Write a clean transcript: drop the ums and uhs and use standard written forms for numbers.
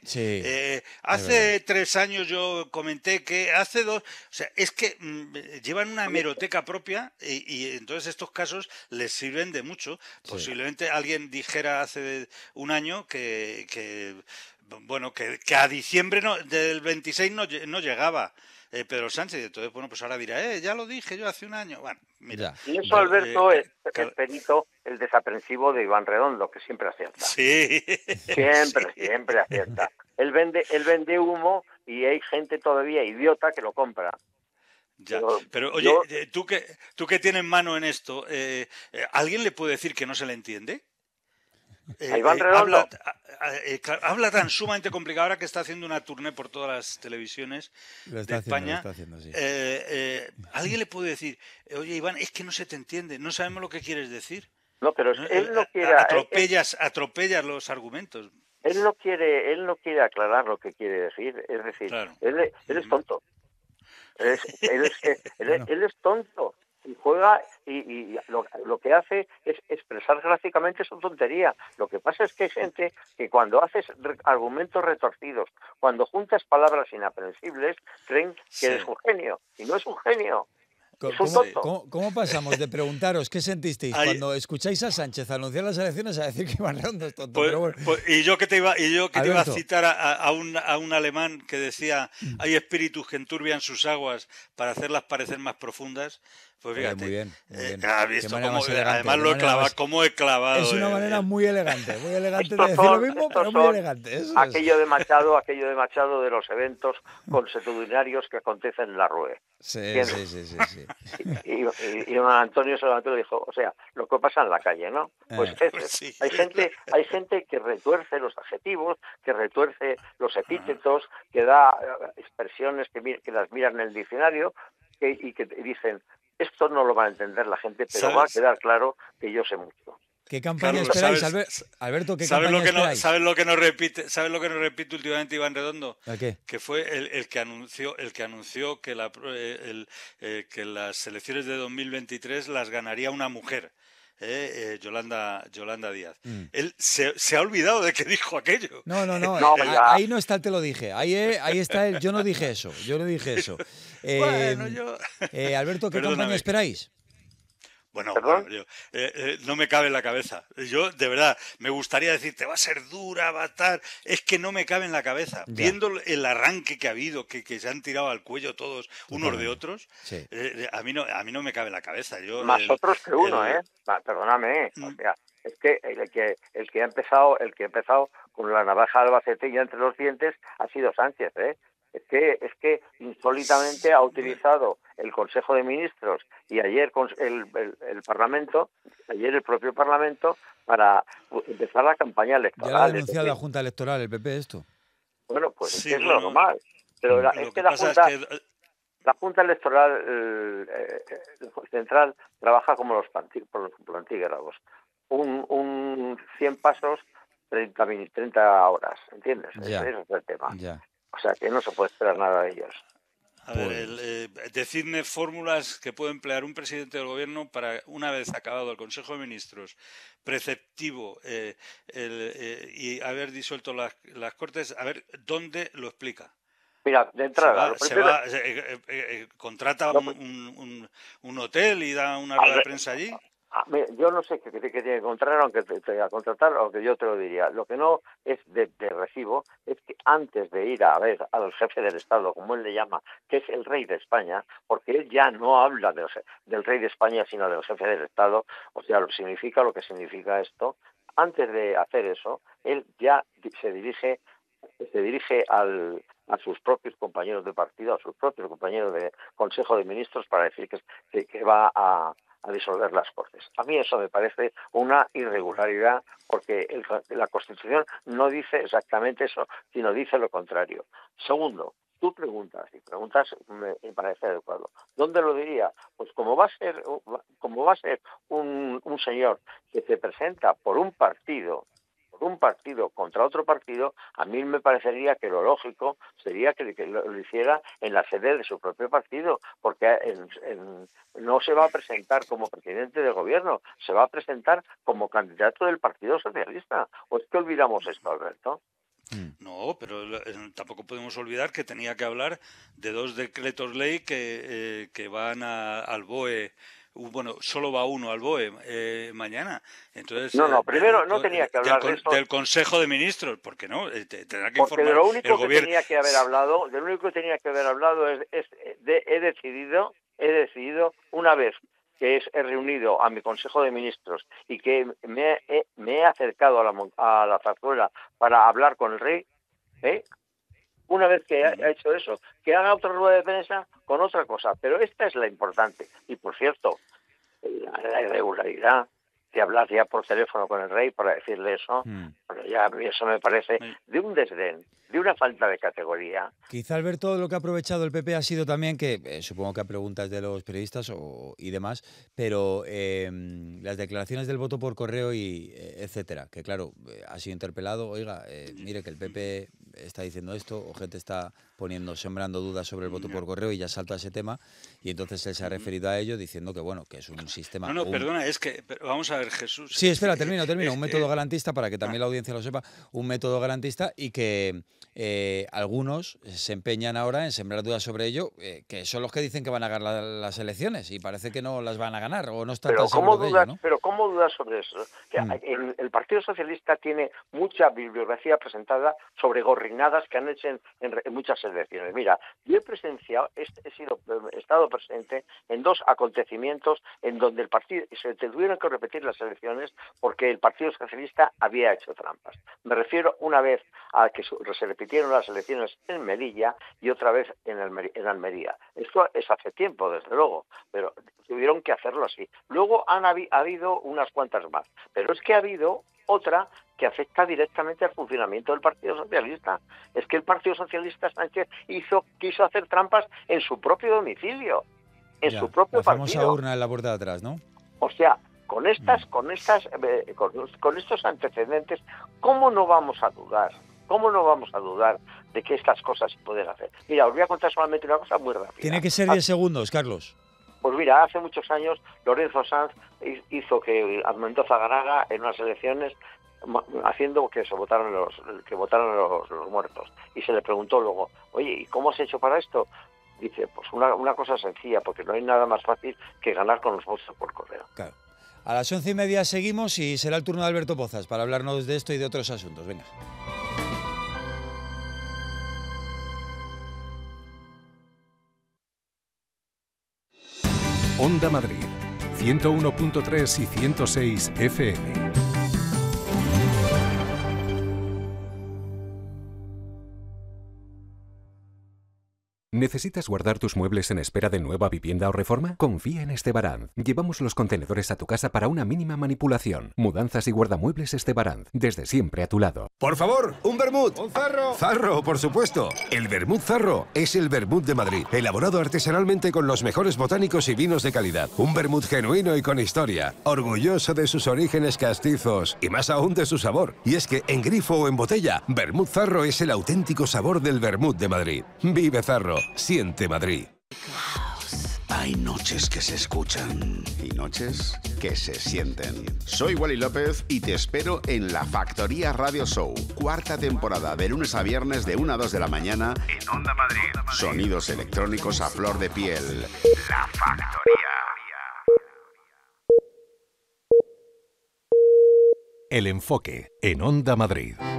Sí, es verdad. Hace 3 años yo comenté que hace dos... O sea, es que llevan una hemeroteca propia y entonces estos casos les sirven de mucho. Sí. Posiblemente alguien dijera hace un año bueno, que a diciembre del 26 no llegaba Pedro Sánchez. Entonces, bueno, pues ahora dirá, ya lo dije yo hace un año. Bueno, mira, Ya, Y eso, ya. yo... Alberto, es perito el desaprensivo de Iván Redondo, que siempre acierta. sí, sí, Siempre, siempre acierta. Él vende humo y hay gente todavía idiota que lo compra. ya. Pero Pero oye, yo, tú que tienes mano en esto, ¿alguien le puede decir que no se le entiende? a Iván Habla, Redondo, habla tan sumamente complicado ahora que está haciendo una tournée por todas las televisiones de Lo España. está haciendo, sí. ¿Alguien le puede decir, oye Iván, es que no se te entiende, no sabemos lo que quieres decir? no, pero ¿No? él no quiere, Atropellas los argumentos. él no quiere aclarar lo que quiere decir. Es decir, Claro. él es tonto. Bueno, Él es tonto y juega y lo que hace es expresar gráficamente su tontería. Lo que pasa es que hay gente que cuando haces argumentos retorcidos, cuando juntas palabras inaprensibles, creen que eres Sí, un genio. Y no es un genio, es un ¿Cómo, sí. tonto. cómo pasamos de preguntaros qué sentisteis Hay- cuando escucháis a Sánchez anunciar las elecciones a decir que Iván Redondo es tonto? Pues, Pero bueno, y yo que te iba a Alberto, citar a un alemán que decía hay espíritus que enturbian sus aguas para hacerlas parecer más profundas. Pues oye, muy fíjate, bien, muy bien. has Qué visto manera cómo, más elegante, además qué lo he manera clavado, más... cómo he Es clavado una manera muy elegante de Estos decir lo son, mismo, estos pero muy son elegante. Eso es. aquello de Machado de los eventos consuetudinarios que acontecen en la RUE. Sí, ¿Entiendes? sí, sí, sí, sí. Y don Antonio solamente lo dijo, o sea, lo que pasa en la calle, ¿no? Pues Eh, Sí. hay gente que retuerce los adjetivos, que retuerce los epítetos, que da expresiones que las miran en el diccionario y que dicen, esto no lo va a entender la gente, pero va a ¿Sabes, quedar claro que yo sé mucho. ¿Qué campaña Carlos? esperáis, ¿Sabes? Alberto? ¿Qué ¿Sabes lo campaña que no, esperáis? sabes lo que nos repite últimamente Iván Redondo? ¿A qué? Que fue el que anunció que las elecciones de 2023 las ganaría una mujer, Yolanda Díaz. Mm. Él se ha olvidado de que dijo aquello. No, no, no. No, ya, Ahí no está el te lo dije. Ahí está el yo no dije eso. Yo no dije eso. Bueno, Eh, yo... Alberto, ¿qué campaña Perdóname. esperáis? Bueno, perdón. no me cabe en la cabeza. Yo, de verdad, me gustaría decirte, va a ser dura, va a estar... Es que no me cabe en la cabeza. Ya, Viendo el arranque que ha habido, que se han tirado al cuello todos unos de totalmente. otros, Sí. a mí no me cabe en la cabeza. Más otros que uno, ¿eh? El, Perdóname, o mm, sea, es que el que ha empezado con la navaja albacetilla entre los dientes ha sido Sánchez, ¿eh? Es que insólitamente ha utilizado el Consejo de Ministros y ayer el Parlamento, ayer el propio Parlamento, para empezar la campaña Ya lo ha electoral. Es denunciado la decir, Junta Electoral, el PP, esto. bueno, pues es sí, que es lo bueno, normal. Pero Mm. es lo que que la pasa es Junta, que... la Junta Electoral Central trabaja como por los plantígrados. Un 100 pasos, 30 horas, ¿entiendes? Ese Ya, es el tema. ya. O sea que no se puede esperar nada de ellos. A ver, Pues decidme fórmulas que puede emplear un presidente del gobierno para, una vez acabado el Consejo de Ministros, preceptivo, y haber disuelto las Cortes, a ver dónde lo explica. Mira, de Se entrada, va, se va, contrata lo, un hotel y da una rueda de al- prensa allí. yo no sé qué tiene que encontrar, aunque te vaya a contratar, aunque yo te lo diría. Lo que no es de recibo es que antes de ir a ver al jefe del Estado, como él le llama, que es el rey de España, porque él ya no habla del rey de España, sino del jefe del Estado, o sea, significa lo que significa esto. Antes de hacer eso, él ya se dirige a sus propios compañeros de partido, a sus propios compañeros de Consejo de Ministros para decir que va a disolver las Cortes. A mí eso me parece una irregularidad porque la Constitución no dice exactamente eso, sino dice lo contrario. Segundo, tú preguntas me parece adecuado. ¿Dónde lo diría? Pues como va a ser un señor que se presenta por un partido contra otro partido, a mí me parecería que lo lógico sería que lo hiciera en la sede de su propio partido, porque no se va a presentar como presidente del gobierno, se va a presentar como candidato del Partido Socialista. ¿O es que olvidamos esto, Alberto? No, pero tampoco podemos olvidar que tenía que hablar de 2 decretos ley que van al BOE. Bueno, solo va uno al BOE mañana. Entonces, No, primero no tenía que hablar de eso. Del Consejo de Ministros, ¿por qué no? Tendrá que Porque informar de lo único el que gobierno. tenía que haber hablado, he decidido una vez que he reunido a mi Consejo de Ministros y que me he acercado a la zarzuela para hablar con el rey, una vez que ha hecho eso, que haga otra rueda de prensa con otra cosa. Pero esta es la importante. Y, por cierto, la irregularidad de hablar ya por teléfono con el rey para decirle eso, bueno, ya a mí eso me parece de un desdén, de una falta de categoría. Quizá, Alberto, lo que ha aprovechado el PP ha sido también que, supongo que a preguntas de los periodistas y demás, pero las declaraciones del voto por correo y etcétera, que claro, ha sido interpelado, oiga, mire que el PP está diciendo esto, o gente está sembrando dudas sobre el voto por correo y ya salta ese tema, y entonces él se ha referido a ello diciendo que bueno, que es un sistema... Perdona, es que, vamos a ver, Jesús... Sí, espera, termino, un método garantista, para que también la audiencia lo sepa, un método garantista, y que algunos se empeñan ahora en sembrar dudas sobre ello, que son los que dicen que van a ganar las elecciones, y parece que no las van a ganar, o no están tan seguros de ello, ¿no? Pero ¿cómo dudas sobre eso? El Partido Socialista tiene mucha bibliografía presentada sobre gorrinadas que han hecho en muchas elecciones. Mira, yo he estado presente en 2 acontecimientos en donde el partido se tuvieron que repetir las elecciones porque el Partido Socialista había hecho trampas. Me refiero una vez a que se repitieron las elecciones en Melilla y otra vez en Almería. Esto es hace tiempo, desde luego, pero tuvieron que hacerlo así. Luego ha habido unas cuantas más, pero es que ha habido otra que afecta directamente al funcionamiento del Partido Socialista. Es que el Partido Socialista Sánchez quiso hacer trampas en su propio domicilio, su propio partido. La famosa urna en la puerta de atrás, ¿no? O sea, con estos antecedentes, ¿cómo no vamos a dudar? ¿Cómo no vamos a dudar de que estas cosas se pueden hacer? Mira, os voy a contar solamente una cosa muy rápida. Tiene que ser 10 segundos, Carlos. Pues mira, hace muchos años Lorenzo Sanz hizo que a Mendoza ganara en unas elecciones haciendo que votaran los muertos. Y se le preguntó luego, oye, ¿y cómo has hecho para esto? Dice, pues una cosa sencilla, porque no hay nada más fácil que ganar con los votos por correo. Claro. A las 11:30 seguimos y será el turno de Alberto Pozas para hablarnos de esto y de otros asuntos. Venga. Onda Madrid, 101.3 y 106 FM. ¿Necesitas guardar tus muebles en espera de nueva vivienda o reforma? Confía en Estebaranz. Llevamos los contenedores a tu casa para una mínima manipulación. Mudanzas y guardamuebles Estebaranz. Desde siempre a tu lado. Por favor, un vermut. Un zarro. Zarro, por supuesto. El vermut Zarro es el vermut de Madrid. Elaborado artesanalmente con los mejores botánicos y vinos de calidad. Un vermut genuino y con historia. Orgulloso de sus orígenes castizos. Y más aún de su sabor. Y es que en grifo o en botella, vermut Zarro es el auténtico sabor del vermut de Madrid. Vive Zarro. Siente Madrid. Hay noches que se escuchan y noches que se sienten. Soy Wally López y te espero en La Factoría Radio Show. 4ª temporada, de lunes a viernes de 1 a 2 de la mañana en Onda Madrid. Sonidos electrónicos a flor de piel. La Factoría. El enfoque en Onda Madrid.